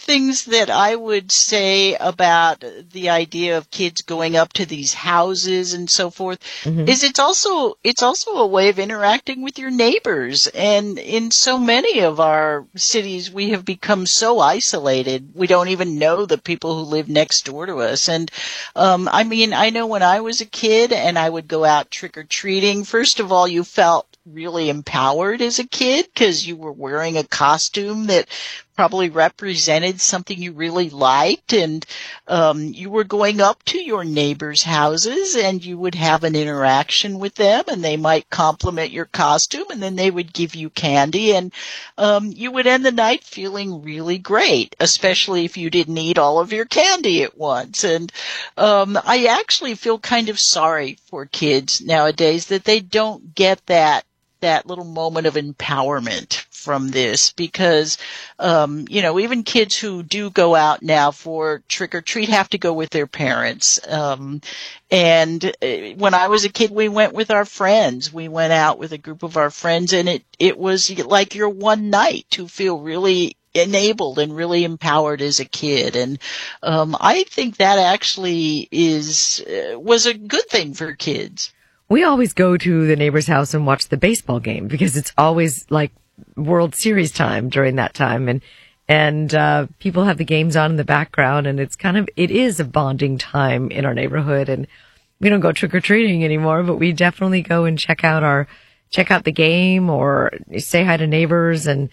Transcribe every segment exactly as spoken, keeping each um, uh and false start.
things that I would say about the idea of kids going up to these houses and so forth mm-hmm. is it's also it's also a way of interacting with your neighbors. And in so many of our cities, we have become so isolated, we don't even know the people who live next door to us. And um, I mean, I know when I was a kid and I would go out trick-or-treating, first of all, you felt really empowered as a kid because you were wearing a costume that probably represented something you really liked, and um, you were going up to your neighbors' houses and you would have an interaction with them, and they might compliment your costume, and then they would give you candy, and um, you would end the night feeling really great, especially if you didn't eat all of your candy at once. And um, I actually feel kind of sorry for kids nowadays that they don't get that that little moment of empowerment from this, because, um, you know, even kids who do go out now for trick or treat have to go with their parents. Um, and when I was a kid, we went with our friends. We went out with a group of our friends, and it, it was like your one night to feel really enabled and really empowered as a kid. And, um, I think that actually is, uh, was a good thing for kids. We always go to the neighbor's house and watch the baseball game because it's always like World Series time during that time. And, and, uh, people have the games on in the background, and it's kind of, it is a bonding time in our neighborhood. And we don't go trick or treating anymore, but we definitely go and check out our, check out the game or say hi to neighbors, and,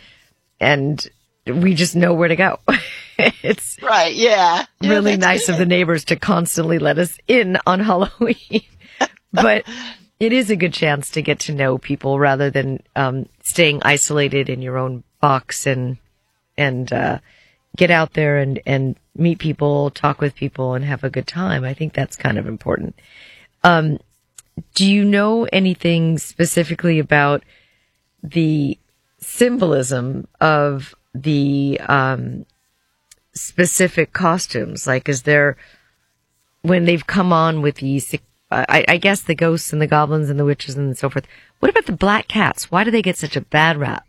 and we just know where to go. It's right. Yeah. yeah really nice good. Of the neighbors to constantly let us in on Halloween. But it is a good chance to get to know people rather than um, staying isolated in your own box, and and uh, get out there and, and meet people, talk with people, and have a good time. I think that's kind of important. Um, do you know anything specifically about the symbolism of the um, specific costumes? Like, is there, when they've come on with these, I, I guess the ghosts and the goblins and the witches and so forth. What about the black cats? Why do they get such a bad rap?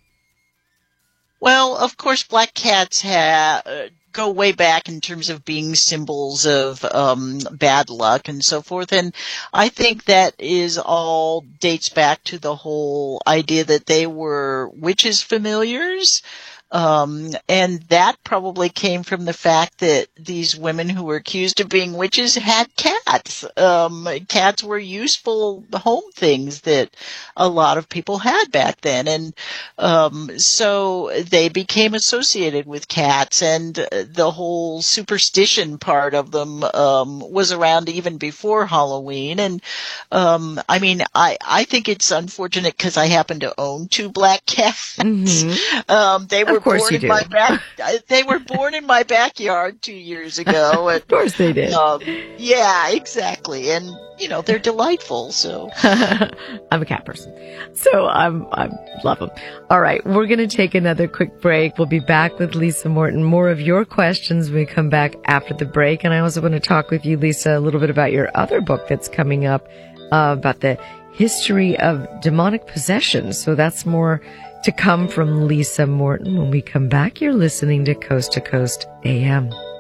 Well, of course, black cats ha- uh, go way back in terms of being symbols of um, bad luck and so forth. And I think that is all dates back to the whole idea that they were witches' familiars. Um, and that probably came from the fact that these women who were accused of being witches had cats. Um, cats were useful home things that a lot of people had back then. And, um, so they became associated with cats, and the whole superstition part of them, um, was around even before Halloween. And, um, I mean, I, I think it's unfortunate because I happen to own two black cats. Mm-hmm. Um, they were Of course you do. My back, they were born in my backyard two years ago. And, of course they did. Um, yeah, exactly. And, you know, they're delightful, so. I'm a cat person, so I'm, I love them. All right, we're going to take another quick break. We'll be back with Lisa Morton. More of your questions when we come back after the break. And I also want to talk with you, Lisa, a little bit about your other book that's coming up, uh, about the history of demonic possession. So that's more to come from Lisa Morton when we come back. You're listening to Coast to Coast A M.